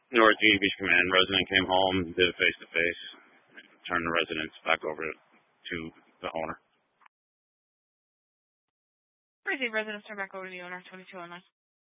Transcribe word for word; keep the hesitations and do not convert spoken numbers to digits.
North Union Beach Command resident came home, did a face-to-face, turned the residence back over to the owner. Receive residence turned back over to the owner, twenty-two oh nine.